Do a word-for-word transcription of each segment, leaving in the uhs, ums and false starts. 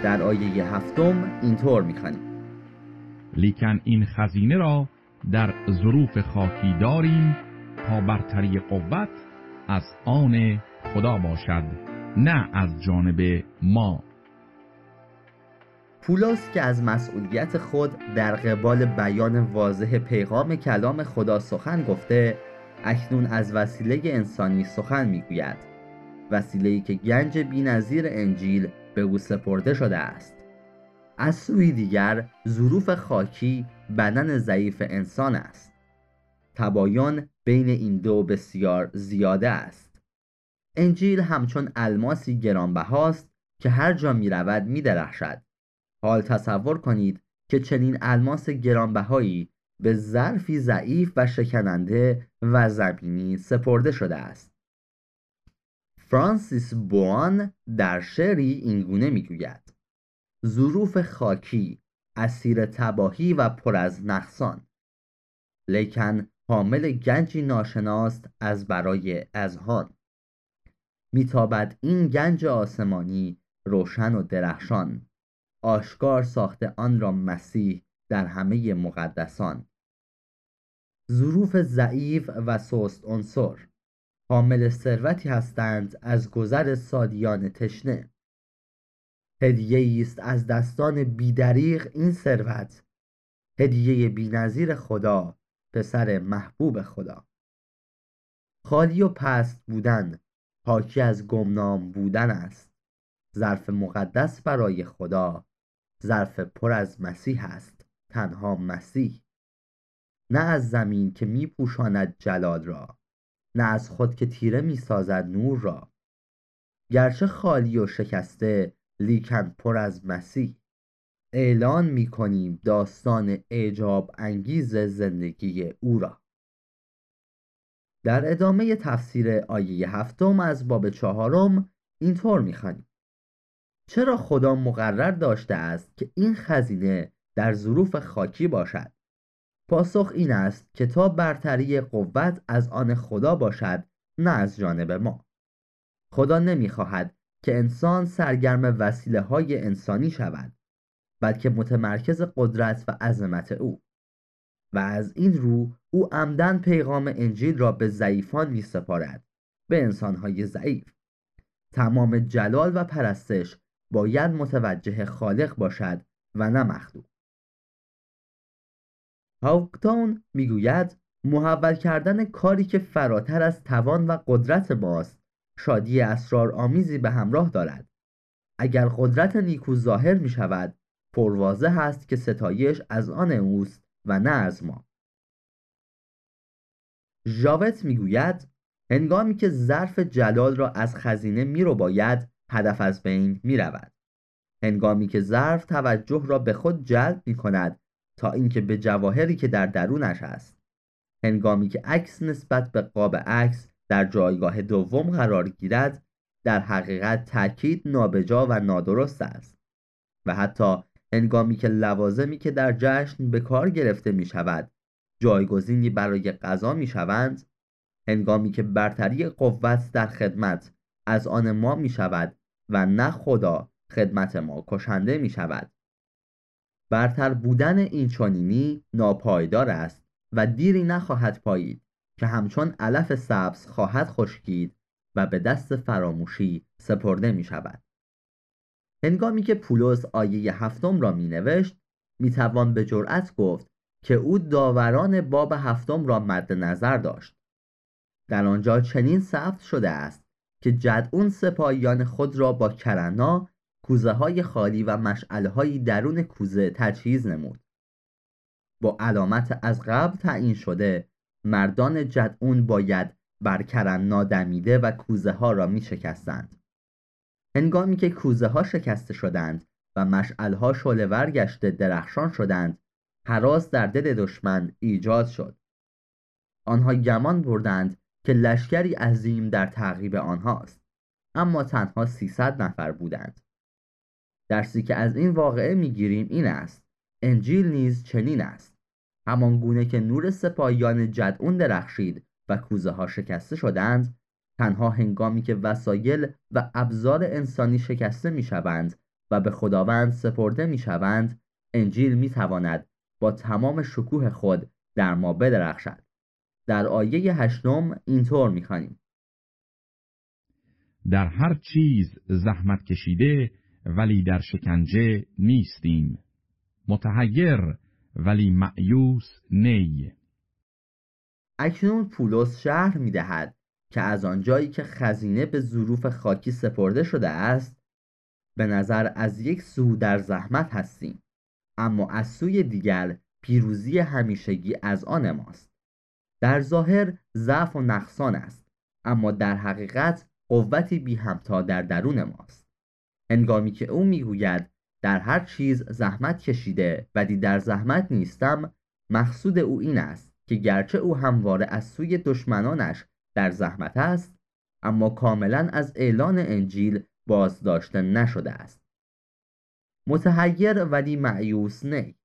در آیه هفتم اینطور می‌خوانیم: لیکن این خزینه را در ظروف خاکی داریم تا برتری قوت از آن خدا باشد، نه از جانب ما. پولس که از مسئولیت خود در قبال بیان واضح پیغام کلام خدا سخن گفته، اکنون از وسیله انسانی سخن میگوید، وسیله‌ای که گنج بی‌نظیر انجیل به او سپرده شده است. از سوی دیگر ظروف خاکی بدن ضعیف انسان است. تباین بین این دو بسیار زیاده است. انجیل همچون الماسی گرانبهاست که هر جا می رود می درخشد. حال تصور کنید که چنین الماس گرانبهایی به ظرفی ضعیف و شکننده و زمینی سپرده شده است. فرانسیس بوان در شعری اینگونه می گوید: ظروف خاکی اسیر تباهی و پر از نقصان، لیکن حامل گنجی ناشناست از برای اذهان. میتابد این گنج آسمانی روشن و درخشان، آشکار ساخته آن را مسیح در همه مقدسان. ظروف ضعیف و سست عنصر حامل ثروتی هستند از گذر سادیان تشنه. هدیه است از دستان بیدریغ این ثروت، هدیه بی‌نظیر خدا، پسر محبوب خدا. خالی و پست بودن حاکی از گمنام بودن است. ظرف مقدس برای خدا ظرف پر از مسیح است، تنها مسیح. نه از زمین که می پوشاند جلال را، نه از خود که تیره می سازد نور را. گرچه خالی و شکسته لیکن پر از مسیح. اعلان می کنیم داستان اعجاب انگیز زندگی او را. در ادامه تفسیر آیه هفتم از باب چهارم اینطور می خوانیم: چرا خدا مقرر داشته است که این خزینه در ظروف خاکی باشد؟ پاسخ این است که تا برتری قوت از آن خدا باشد، نه از جانب ما. خدا نمی خواهد که انسان سرگرم وسیله های انسانی شود، بلکه متمرکز قدرت و عظمت او. و از این رو او عمدن پیغام انجیل را به ضعیفان می سپارد، به انسانهای ضعیف. تمام جلال و پرستش باید متوجه خالق باشد و نه مخلوق. هاوکتون می گوید محول کردن کاری که فراتر از توان و قدرت ماست شادی اسرارآمیزی به همراه دارد. اگر قدرت نیکو ظاهر می شود، پرواضح است که ستایش از آن اوست و نه از ما. ژاوت می گوید هنگامی که ظرف جلال را از خزینه می رو باید، هدف از بین می رود. هنگامی که ظرف توجه را به خود جلب می کند تا اینکه به جواهری که در درونش است. هنگامی که عکس نسبت به قاب عکس در جایگاه دوم قرار گیرد، در حقیقت تأکید نابجا و نادرست است. و حتی هنگامی که لوازمی که در جشن به کار گرفته می شود جایگزینی برای غذا می شوند، هنگامی که برتری قوت در خدمت از آن ما می شود و نه خدا خدمت ما کشنده می شود. برتر بودن این چنینی ناپایدار است و دیری نخواهد پایید که همچون علف سبز خواهد خشکید و به دست فراموشی سپرده می شود. هنگامی که پولس آیه هفتم را می نوشت، می توان به جرأت گفت که او داوران باب هفتم را مد نظر داشت. در آنجا چنین ثبت شده است که جدعون سپاهیان خود را با کرنا، کوزه های خالی و مشعله های درون کوزه تجهیز نمود. با علامت از قبل تعیین شده، مردان جدعون باید بر کرنا دمیده و کوزه ها را می شکستند. هنگامی که کوزه ها شکسته شدند و مشعل ها شعله‌ور گشته درخشان شدند، هراس در دل دشمن ایجاد شد. آنها گمان بردند که لشکری عظیم در تعقیب آنهاست، اما تنها سیصد نفر بودند. درسی که از این واقعه میگیریم این است: انجیل نیز چنین است. همان گونه که نور سپاهیان جدعون درخشید و کوزه ها شکسته شدند، تنها هنگامی که وسایل و ابزار انسانی شکسته می شوند و به خداوند سپرده میشوند، انجیل میتواند با تمام شکوه خود در ما بدرخشد. در آیه هشتم اینطور میخوانیم: در هر چیز زحمت کشیده ولی در شکنجه نیستیم، متحیر ولی مأیوس نی. اکنون پولس شرح میدهد که از آنجایی که خزینه به ظروف خاکی سپرده شده است، به نظر از یک سو در زحمت هستیم، اما از سوی دیگر پیروزی همیشگی از آن ماست. در ظاهر ضعف و نقصان است، اما در حقیقت قوتی بی همتا در درون ماست. هنگامی که او میگوید در هر چیز زحمت کشیده ولی در زحمت نیستم، مقصود او این است که گرچه او همواره از سوی دشمنانش در زحمت است، اما کاملا از اعلان انجیل بازداشته نشده است. متحیر ولی مأیوس نی.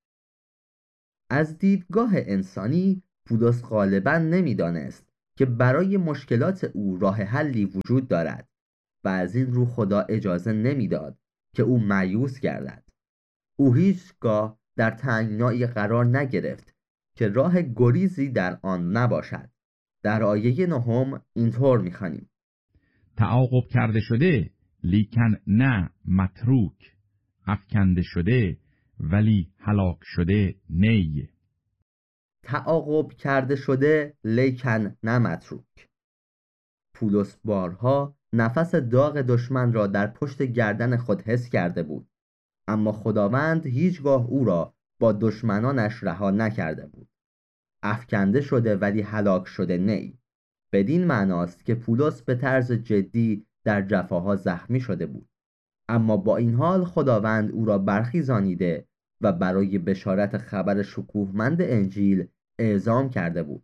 از دیدگاه انسانی، پولس غالباً نمیدانست که برای مشکلات او راه حلی وجود دارد و از این رو خدا اجازه نمیداد که او مایوس گردد. او هیچگاه در تنگنایی قرار نگرفت که راه گریزی در آن نباشد. در آیه نهم اینطور می‌خوانیم: تعاقب کرده شده لیکن نه متروک، افکنده شده ولی هلاک شده نی. تعاقب کرده شده لیکن نه متروک. پولس بارها نفس داغ دشمن را در پشت گردن خود حس کرده بود، اما خداوند هیچگاه او را با دشمنانش رها نکرده بود. افکنده شده ولی هلاک شده نی. بدین معناست که پولس به طرز جدی در جفاها زخمی شده بود، اما با این حال خداوند او را برخیزانیده و برای بشارت خبر شکوهمند انجیل اعزام کرده بود.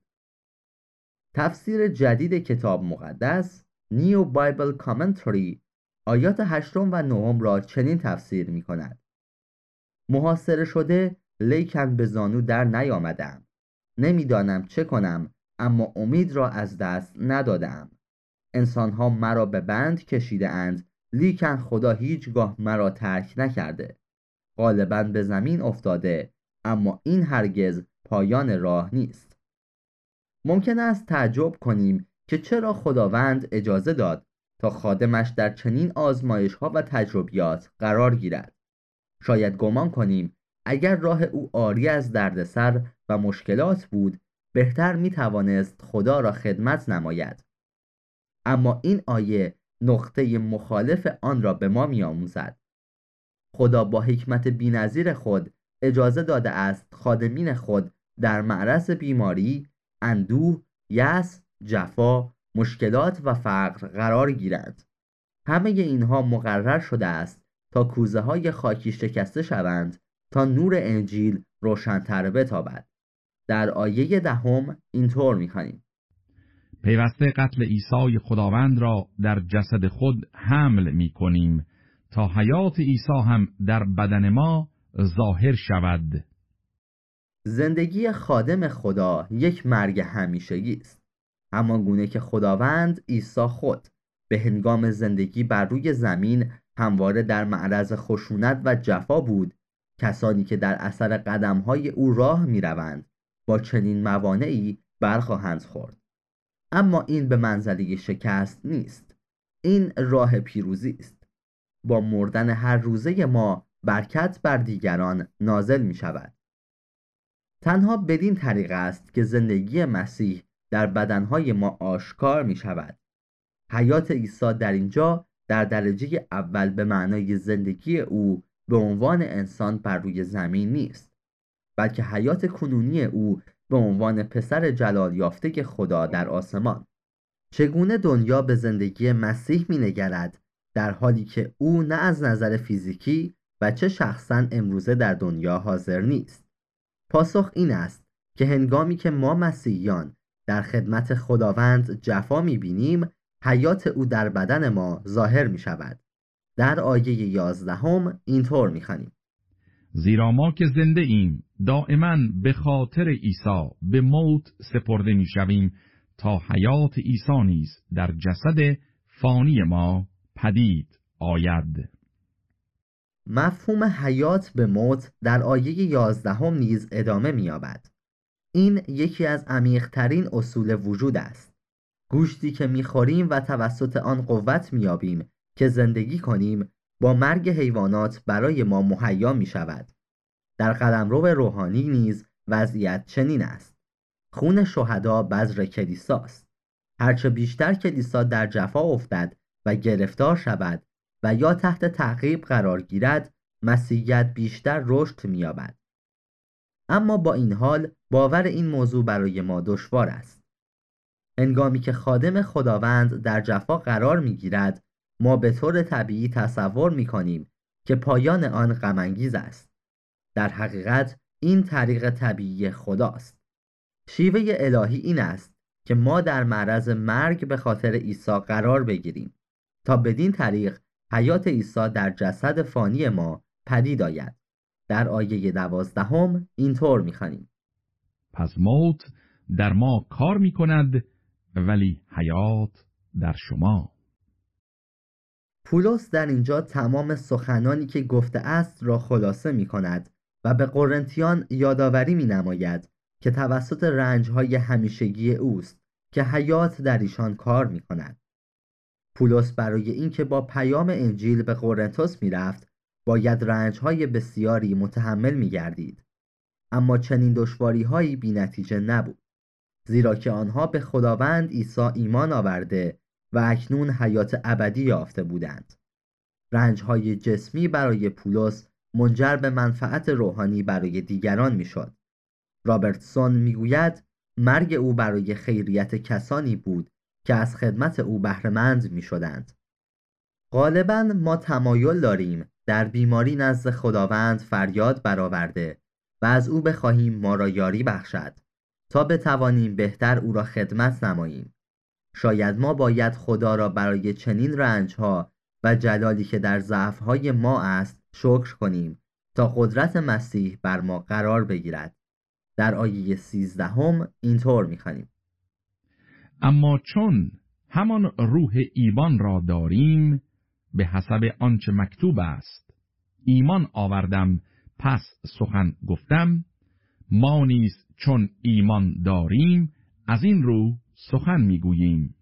تفسیر جدید کتاب مقدس نیو بایبل کامنتری آیات هشتم و نهم را چنین تفسیر می کند: محاصره شده لیکن به زانو در نیامدم، نمیدانم چه کنم اما امید را از دست ندادم. انسانها مرا به بند کشیده اند لیکن خدا هیچگاه مرا ترک نکرده. غالباً به زمین افتاده، اما این هرگز پایان راه نیست. ممکن است تعجب کنیم که چرا خداوند اجازه داد تا خادمش در چنین آزمایش‌ها و تجربیات قرار گیرد. شاید گمان کنیم اگر راه او عاری از دردسر و مشکلات بود، بهتر می توانست خدا را خدمت نماید. اما این آیه نقطه مخالف آن را به ما می آموزد. خدا با حکمت بی‌نظیر خود اجازه داده است خادمین خود در معرض بیماری، اندوه، یأس، جفا، مشکلات و فقر قرار گیرند. همه اینها مقرر شده است تا کوزه های خاکی شکسته شوند تا نور انجیل روشن‌تر بتابد. در آیه دهم اینطور می‌خوانیم: پیوسته قتل عیسی خداوند را در جسد خود حمل می‌کنیم تا حیات عیسی هم در بدن ما ظاهر شود. زندگی خادم خدا یک مرگ همیشگی است، همان گونه که خداوند عیسی خود به هنگام زندگی بر روی زمین همواره در معرض خشونت و جفا بود. کسانی که در اثر قدم‌های او راه می‌روند با چنین موانعی برخواهند خورد. اما این به منزله شکست نیست، این راه پیروزی است. با مردن هر روزه ما برکت بر دیگران نازل می شود. تنها بدین طریق است که زندگی مسیح در بدنهای ما آشکار می شود. حیات عیسی در اینجا در درجه اول به معنای زندگی او به عنوان انسان بر روی زمین نیست، بلکه حیات کنونی او به عنوان پسر جلال یافته خدا در آسمان. چگونه دنیا به زندگی مسیح می نگرد در حالی که او نه از نظر فیزیکی و چه شخصا امروزه در دنیا حاضر نیست؟ پاسخ این است که هنگامی که ما مسیحیان در خدمت خداوند جفا می بینیم، حیات او در بدن ما ظاهر می شود. در آیه یازدهم اینطور می خوانیم: زیرا ما که زنده ایم دائما به خاطر عیسی به موت سپرده می شویم تا حیات عیسی نیز در جسد فانی ما پدید آید. مفهوم حیات به موت در آیه یازدهم نیز ادامه می‌یابد. این یکی از عمیق‌ترین اصول وجود است. گوشتی که می‌خوریم و توسط آن قوت می‌یابیم که زندگی کنیم، با مرگ حیوانات برای ما مهیا می‌شود. در قلمرو روحانی نیز وضعیت چنین است. خون شهدا بذر کلیساست. هرچه بیشتر کلیسا در جفا افتد و گرفتار شود و یا تحت تعقیب قرار گیرد، مسیحیت بیشتر رشد می‌یابد. اما با این حال باور این موضوع برای ما دشوار است. هنگامی که خادم خداوند در جفا قرار می‌گیرد، ما به طور طبیعی تصور می‌کنیم که پایان آن غم انگیز است. در حقیقت این طریق طبیعی خداست. شیوه الهی این است که ما در معرض مرگ به خاطر عیسی قرار بگیریم تا بدین طریق حیات عیسی در جسد فانی ما پدید آید. در آیه دوازدهم اینطور می‌خوانیم: پس موت در ما کار می کند ولی حیات در شما. پولس در اینجا تمام سخنانی که گفته است را خلاصه می کند و به قرنتیان یادآوری می نماید که توسط رنج‌های همیشگی اوست که حیات در ایشان کار می کند. پولس برای اینکه با پیام انجیل به قرنتس می رفت، باید رنج‌های بسیاری متحمل می گردید. اما چنین دشواری‌هایی بی نتیجه نبود، زیرا که آنها به خداوند عیسی ایمان آورده و اکنون حیات ابدی یافته بودند. رنج‌های جسمی برای پولس منجر به منفعت روحانی برای دیگران می‌شد. رابرتسون می‌گوید مرگ او برای خیریت کسانی بود که از خدمت او بهره‌مند می‌شدند. غالباً ما تمایل داریم در بیماری نزد خداوند فریاد برآورده و از او بخواهیم ما را یاری بخشد تا بتوانیم بهتر او را خدمت نماییم. شاید ما باید خدا را برای چنین رنج‌ها و جلالی که در ضعف‌های ما است شکر کنیم تا قدرت مسیح بر ما قرار بگیرد. در آیه سیزدهم اینطور می‌خوانیم: اما چون همان روح ایمان را داریم، به حسب آنچه مکتوب است، ایمان آوردم پس سخن گفتم، ما نیز چون ایمان داریم از این رو سخن میگوییم.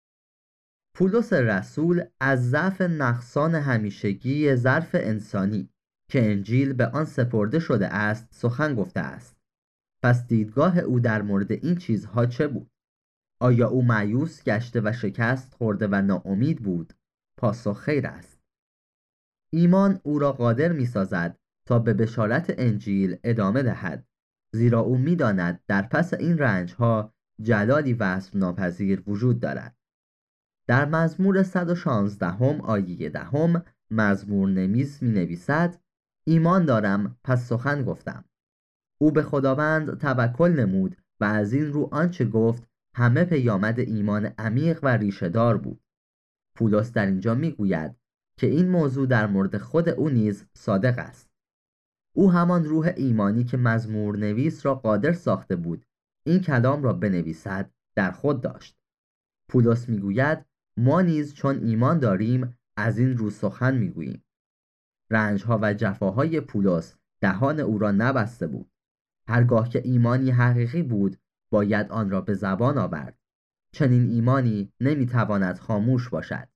پولس رسول از ضعف نقصان همیشگی ظرف انسانی که انجیل به آن سپرده شده است سخن گفته است. پس دیدگاه او در مورد این چیزها چه بود؟ آیا او مایوس گشته و شکست خورده و ناامید بود؟ پاسخ خیر است. ایمان او را قادر می سازد تا به بشارت انجیل ادامه دهد، زیرا او می داند در پس این رنجها جلالی وصف ناپذیر وجود دارد. در مزمور صد و شانزده آیه دهم مزمور نویس می نویسد: ایمان دارم پس سخن گفتم. او به خداوند توکل نمود و از این رو آنچه گفت همه پیامد ایمان عمیق و ریشه‌دار بود. پولس در اینجا می گوید که این موضوع در مورد خود او نیز صادق است. او همان روح ایمانی که مزمور نویس را قادر ساخته بود این کلام را بنویسد در خود داشت. پولس می گوید ما نیز چون ایمان داریم از این رو سخن می گوییم. رنجها و جفاهای پولس دهان او را نبسته بود. هرگاه که ایمانی حقیقی بود باید آن را به زبان آورد. چنین ایمانی نمی تواند خاموش باشد.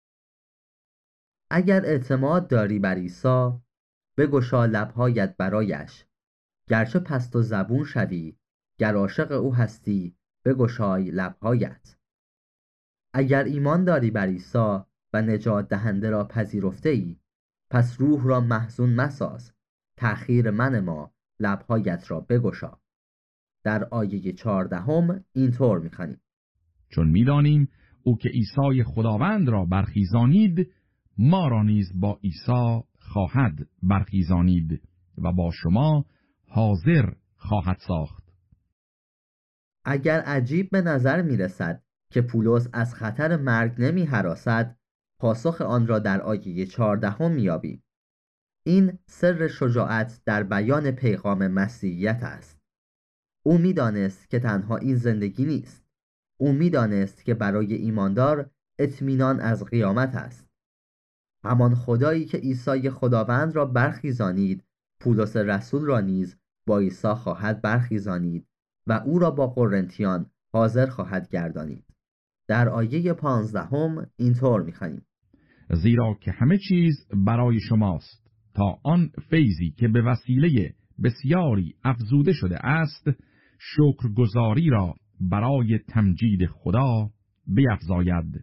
اگر اعتماد داری بر عیسی، بگشا لبهایت برایش. گرچه پست و زبون شوی، گر عاشق او هستی بگشای لبهایت. اگر ایمان داری بر عیسی و نجات دهنده را پذیرفته ای، پس روح را محزون مساز، تأخیر من ما، لبهایت را بگشا. در آیه چهاردهم اینطور می‌خوانیم: چون می‌دانیم او که عیسی خداوند را برخیزانید، ما را نیز با عیسی خواهد برخیزانید و با شما حاضر خواهد ساخت. اگر عجیب به نظر می‌رسد که پولس از خطر مرگ نمی هراسد، پاسخ آن را در آیه چهاردهم می‌یابیم. این سر شجاعت در بیان پیغام مسیحیت است. او می‌دانست که تنها این زندگی نیست. او می‌دانست که برای ایماندار اطمینان از قیامت است. همان خدایی که عیسی خداوند را برخیزانید پولس رسول را نیز با عیسی خواهد برخیزانید و او را با قرنتیان حاضر خواهد گردانید. در آیه پانزدهم اینطور می‌خوانیم: زیرا که همه چیز برای شماست تا آن فیضی که به وسیله بسیاری افزوده شده است شکرگزاری را برای تمجید خدا بیفزاید.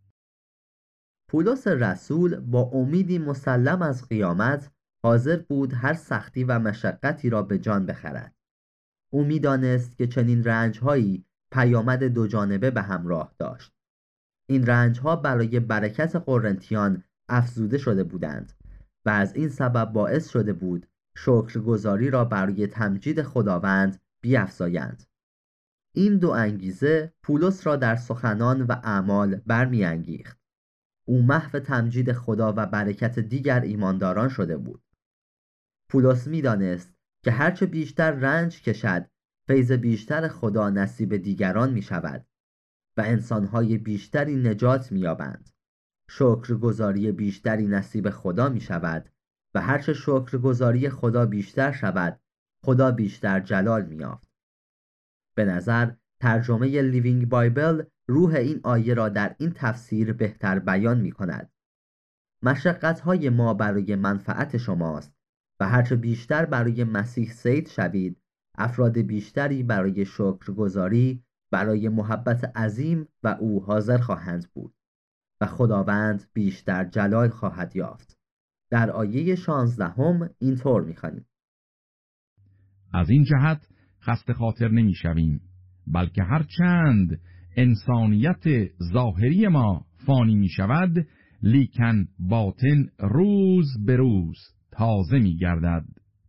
پولس رسول با امیدی مسلم از قیامت حاضر بود هر سختی و مشقتی را به جان بخرد. او می‌دانست که چنین رنج‌هایی پیامد دو جانبه به همراه داشت. این رنج‌ها برای برکت قرنتیان افزوده شده بودند و از این سبب باعث شده بود شکرگزاری را برای تمجید خداوند بیفزایند. این دو انگیزه پولس را در سخنان و اعمال برمی‌انگیخت. او محو تمجید خدا و برکت دیگر ایمانداران شده بود. پولس می‌دانست که هرچه بیشتر رنج کشد فیض بیشتر خدا نصیب دیگران می شود و انسانهای بیشتری نجات می یابند. شکرگزاری بیشتری نصیب خدا می شود و هرچه شکرگزاری خدا بیشتر شود خدا بیشتر جلال می یافت. به نظر ترجمه لیوینگ بایبل روح این آیه را در این تفسیر بهتر بیان می کند. مشقت‌های ما برای منفعت شماست و هرچه بیشتر برای مسیح صید شوید افراد بیشتری برای شکرگزاری برای محبت عظیم و او حاضر خواهند بود و خداوند بیشتر جلال خواهد یافت. در آیه شانزدهم اینطور می‌خوانیم: از این جهت خسته خاطر نمی شویم، بلکه هر چند انسانیت ظاهری ما فانی می شود لیکن باطن روز به روز تازه می گردد.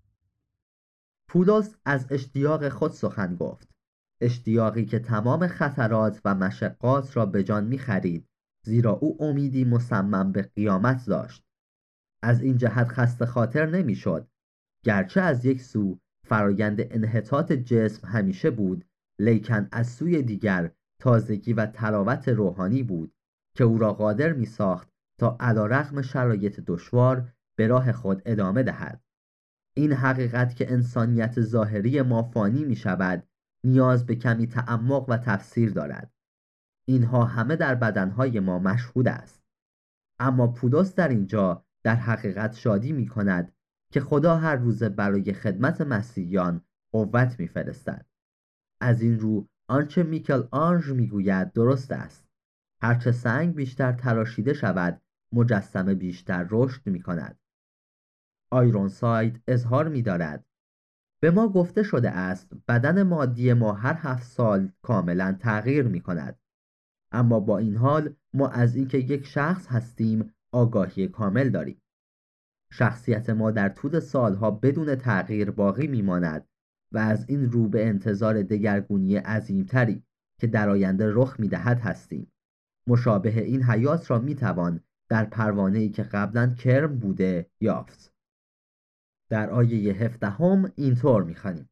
پولس از اشتیاق خود سخن گفت، اشتیاقی که تمام خطرات و مشقات را به جان می خرید، زیرا او امیدی مصمم به قیامت داشت. از این جهت خسته خاطر نمی شد. گرچه از یک سو فرایند انحطاط جسم همیشه بود، لیکن از سوی دیگر تازگی و تراوت روحانی بود که او را قادر می ساخت تا علیرغم شرایط دشوار به راه خود ادامه دهد. این حقیقت که انسانیت ظاهری ما فانی می شود نیاز به کمی تعمق و تفسیر دارد. اینها همه در بدنهای ما مشهود است. اما پولس در اینجا در حقیقت شادی می کند که خدا هر روزه برای خدمت مسیحیان قوت می فرستد. از این رو آنچه میکل آنژ می گوید درست است. هرچه سنگ بیشتر تراشیده شود مجسمه بیشتر رشد می کند. آیرونساید اظهار می دارد: به ما گفته شده است بدن مادی ما هر هفت سال کاملا تغییر می کند. اما با این حال ما از اینکه یک شخص هستیم آگاهی کامل داریم. شخصیت ما در طول سالها بدون تغییر باقی می ماند و از این رو به انتظار دگرگونی عظیمتری که در آینده رخ می دهد هستیم. مشابه این حیات را می توان در پروانه‌ای که قبلا کرم بوده یافت. در آیه هفدهم اینطور می‌خوانیم: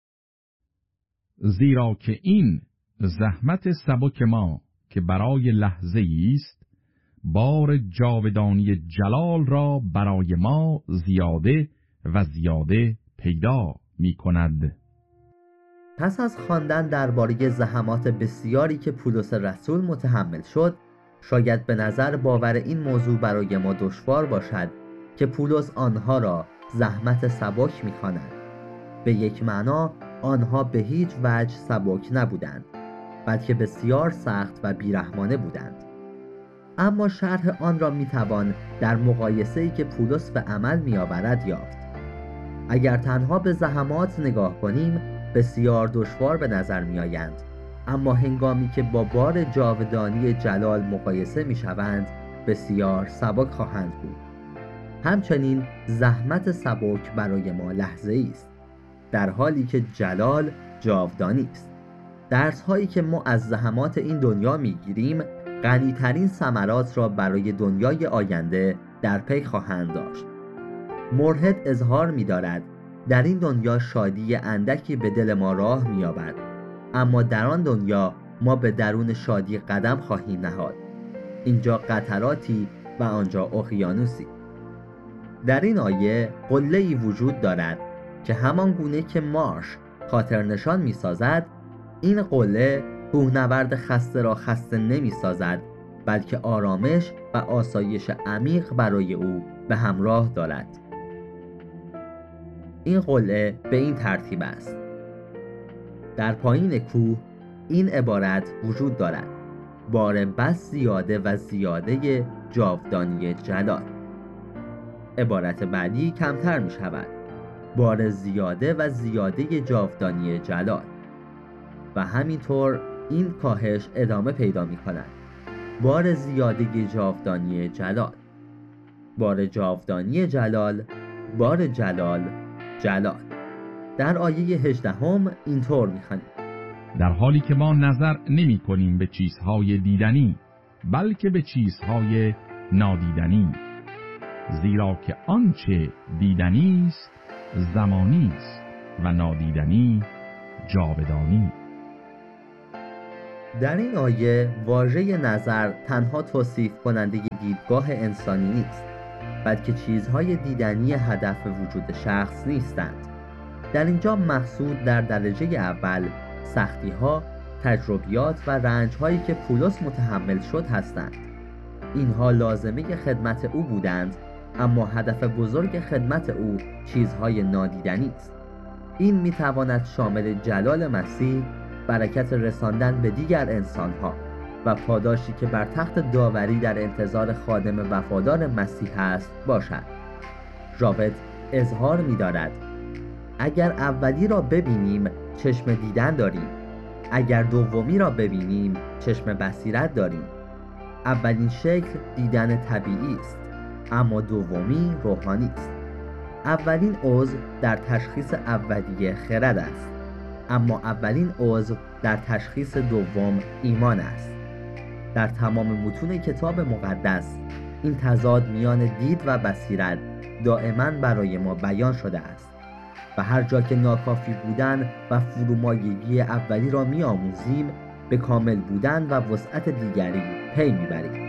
زیرا که این زحمت سبک ما که برای لحظه است بار جاودانی جلال را برای ما زیاده و زیاده پیدا می کند. پس از خواندن درباره زحمات بسیاری که پولس رسول متحمل شد، شاید به نظر باور این موضوع برای ما دشوار باشد که پولس آنها را زحمت سبک می‌خواند. به یک معنا آنها به هیچ وجه سبک نبودند، بلکه بسیار سخت و بیرحمانه بودند. اما شرح آن را میتوان در مقایسه‌ای که پولس به عمل میآورد یافت. اگر تنها به زحمات نگاه کنیم بسیار دشوار به نظر میآیند، اما هنگامی که با بار جاودانی جلال مقایسه میشوند بسیار سبک خواهند بود. همچنین زحمت سبک برای ما لحظه‌ای است، در حالی که جلال جاودانی است. درس هایی که ما از زحمات این دنیا میگیریم غنی‌ترین ثمرات را برای دنیای آینده در پی خواهند داشت. مرهد اظهار می‌دارد در این دنیا شادی اندکی به دل ما راه می‌یابد، اما در آن دنیا ما به درون شادی قدم خواهیم نهاد. اینجا قطراتی و آنجا اقیانوسی. در این آیه قله‌ای وجود دارد که همان گونه که مارش خاطر نشان می سازد، این قله کوهنورد خسته را خسته نمی سازد، بلکه آرامش و آسایش عمیق برای او به همراه دارد. این قلعه به این ترتیب است: در پایین کوه این عبارت وجود دارد: بار بس زیاده و زیاده جاودانی جلال. عبارت بعدی کمتر می شود: بار زیاده و زیاده جاودانی جلال. و همینطور این کاهش ادامه پیدا می کند: بار زیاده جاودانی جلال، بار جاودانی جلال، بار جلال، جلال. در آیه هجدهم اینطور می‌خوانیم: در حالی که ما نظر نمی کنیم به چیزهای دیدنی، بلکه به چیزهای نادیدنی، زیرا که آنچه دیدنی است زمانی است و نادیدنی جاودانی. در این آیه واژه نظر تنها توصیف کننده دیدگاه انسانی نیست، بلکه چیزهای دیدنی هدف وجود شخص نیستند. در اینجا مقصود در درجه اول سختی‌ها، تجربیات و رنج‌هایی که پولس متحمل شد هستند. اینها لازمه خدمت او بودند، اما هدف بزرگ خدمت او چیزهای نادیدنی است. این می‌تواند شامل جلال مسیح، برکت رساندن به دیگر انسان‌ها و پاداشی که بر تخت داوری در انتظار خادم وفادار مسیح است باشد. راوت اظهار می‌دارد: اگر اولی را ببینیم چشم دیدن داریم، اگر دومی را ببینیم چشم بصیرت داریم. اولین شکل دیدن طبیعی است، اما دومی روحانی است. اولین عضو در تشخیص اولیه خرد است، اما اولین عضو در تشخیص دوم ایمان است. در تمام متون کتاب مقدس این تضاد میان دید و بصیرت دائما برای ما بیان شده است و هر جا که ناکافی بودن و فرومایگی اولی را می‌آموزیم، به کامل بودن و وسعت دیگری پی می‌بریم.